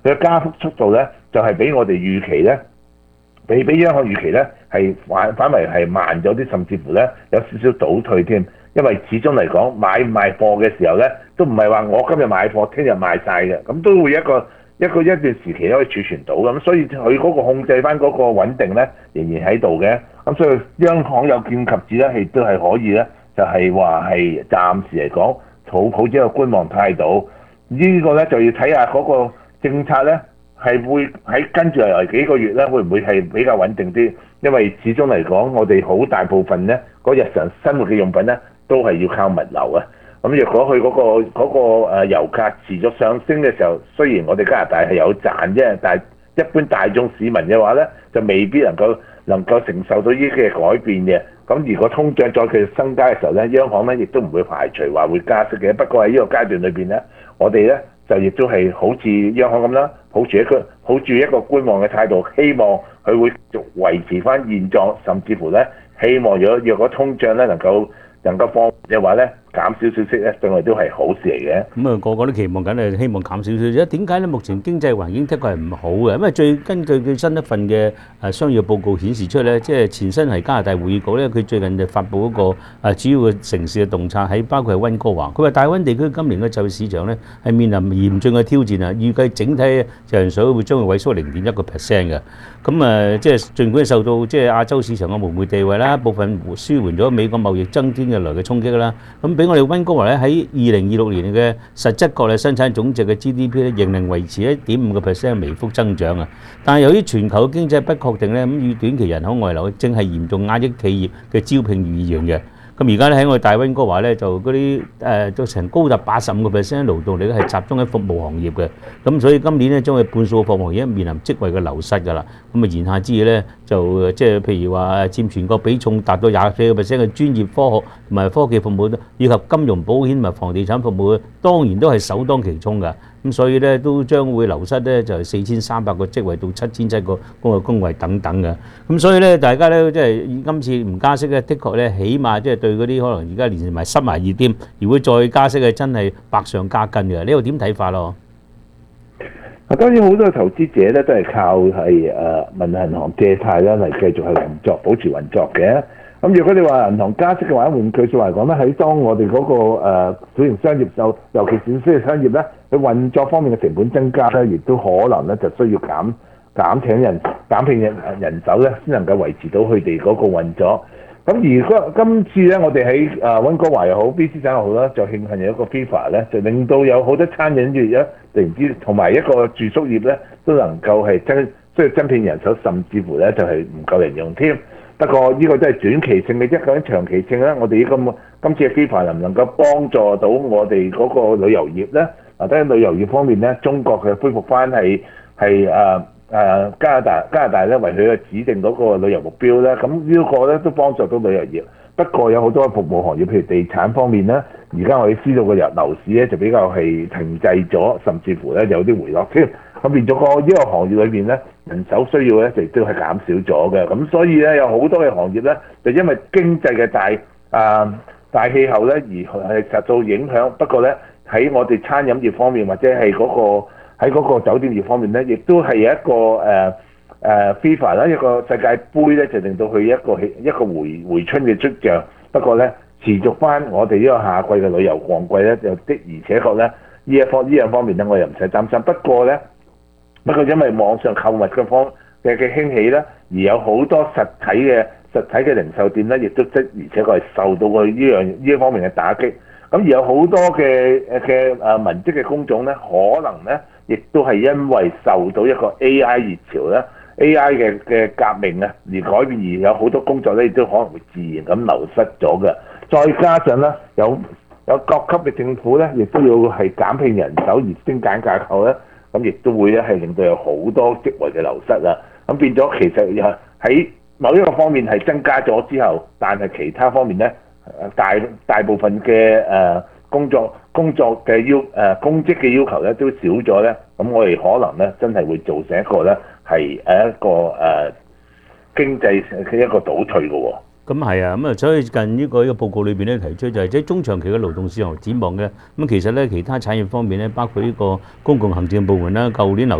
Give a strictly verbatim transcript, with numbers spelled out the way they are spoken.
佢嘅加幅速度咧就係、是、比我哋預期咧，比比央行預期咧係反反為係慢咗啲，甚至乎咧有少少倒退添。因為始終嚟講買唔賣貨嘅時候咧，都唔係話我今日買貨，聽日賣晒嘅，咁都會一個一個一段時期可以儲存到咁，所以佢嗰個控制翻嗰個穩定咧仍然喺度嘅。咁所以央行有見及此咧，亦都係可以咧，就係話係暫時嚟講，抱抱住一個觀望態度。這個、呢個咧就要睇下嗰個政策咧係會喺跟住嚟幾個月咧，會唔會係比較穩定啲？因為始終嚟講，我哋好大部分咧嗰日常生活嘅用品咧，都係要靠物流啊！咁若果佢嗰、嗰個嗰、嗰個誒油價持續上升嘅時候，雖然我哋加拿大係有賺啫，但係一般大眾市民嘅話咧，就未必能夠能夠承受到呢啲嘅改變嘅。咁如果通脹再繼續增加嘅時候咧，央行咧亦都唔會排除話會加息嘅。不過喺呢個階段裏邊咧，我哋咧就亦都係好似央行咁啦，抱住一個抱住一個觀望嘅態度，希望佢會繼續維持翻現狀，甚至乎咧希望若若果通脹咧能夠能夠放嘅話咧，減少少息咧，對我哋都係好事嚟嘅。 咁啊，個個都期望緊係希望減少少啫。點解咧？目前經濟環境的確係唔好嘅，因為最根據最新一份嘅誒商業報告顯示出咧，即係前身係加拿大會議局咧，佢最近就發布嗰個誒主要嘅城市嘅洞察，喺包括係溫哥華。佢話大溫地區今年嘅就業市場咧係面臨嚴峻嘅挑戰啊，預計整體就業數會將會萎縮零點一個 percent 嘅。咁誒，即係儘管受到即係亞洲市場嘅模糊地位啦，部分舒緩咗美國貿易增添嘅來嘅衝擊啦。咁俾我哋溫哥華咧喺二零二六年嘅實質國內生產總值嘅 G D P 咧，仍能維持一點五個 percent 微幅增長啊。但係由於全球經濟不確定咧，咁與短期人口外流正係嚴重壓抑企業嘅招聘意願嘅。咁而家咧喺我哋大溫哥華咧，就嗰啲誒都成高達八十五個 percent 勞動力咧係集中喺服務行業嘅。咁所以今年咧將會半數服務業面臨職位嘅流失㗎啦。咁啊言下之意咧，就即係譬如話佔全國比重達到廿四個 percent 嘅專業科學同埋科技服務，以及金融保險同埋房地產服務，當然都係首當其衝㗎。咁所以咧都將會流失咧就係四千三百個職位到七千七個工嘅工位等等嘅。咁所以咧大家咧即係今次唔加息咧，的確咧起碼即係對嗰啲可能而家連埋濕埋熱添，如果再加息嘅真係百上加斤嘅。呢個點睇法咯？ 啊，當然好多投資者咧都係靠係誒問銀行借貸啦嚟繼續係運作，保持運作嘅。咁如果你話銀行加息嘅話，換句説話嚟講咧，喺當我哋嗰、那個誒、呃、小型商業就尤其是小型商業咧，佢運作方面嘅成本增加咧，亦都可能咧就需要減減請人、減聘人人手咧，先能夠維持到佢哋嗰個運作。咁而嗰今次咧，我哋喺誒溫哥華又好 B C 省又好啦，就慶幸有一個 FIFA 咧，就令到有好多餐飲業咧，突然之同埋一個住宿業咧，都能夠係增需要增聘人手，甚至乎咧就係唔夠人用添。不過呢個都係短期性嘅啫，究竟長期性咧，我哋呢個今次嘅 FIFA 能唔能夠幫助到我哋嗰個旅遊業咧？嗱，喺旅遊業方面咧，中國佢恢復翻係係誒誒加拿大加拿大咧為佢嘅指定嗰個旅遊目標咧，咁呢個咧都幫助到旅遊業。不過有好多服務行業，譬如地產方面咧，而家我哋知道個樓樓市咧就比較係停滯咗，甚至乎咧有啲回落添。咁變咗個呢個行業裏邊咧，人手需要咧亦都係減少咗嘅。咁所以咧有好多嘅行業咧，就因為經濟嘅大啊、呃、大氣候咧而係受到影響。不過咧喺我哋餐飲業方面或者係嗰、嗰個喺嗰個酒店業方面咧，亦都係有一個誒。呃誒 FIFA 啦，一個世界盃咧就令到佢一個一個回回春嘅跡象。不過咧持續翻我哋呢個夏季嘅旅遊旺季咧，就的而且確咧呢一方呢樣方面咧，我又唔使擔心。不過咧，不過因為網上購物嘅方嘅嘅興起咧，而有好多實體嘅實體嘅零售店咧，亦都的而且確係受到佢呢樣呢一方面嘅打擊。咁而有好多嘅嘅誒文職嘅工種咧，可能咧亦都係因為受到一個 A I 熱潮咧。A I 嘅嘅革命啊，而改變而有好多工作咧，亦都可能會自然咁流失咗嘅。再加上咧，有有各級嘅政府咧，亦都要係減聘人手而精簡架構咧，咁亦都會咧係令到有好多職位嘅流失啊。咁變咗其實又喺某一個方面係增加咗之後，但係其他方面咧，大大部分嘅誒工作工作嘅要誒公職嘅要求咧都少咗咧。咁我哋可能咧真係會造成一個咧。係誒一個誒、呃、經濟嘅一個倒退嘅喎。 咁係啊，咁啊，所以近呢個呢個報告裏邊咧提出就係即係中長期嘅勞動市場展望嘅。咁其實咧其他產業方面咧，包括呢個公共行政部門啦，舊年流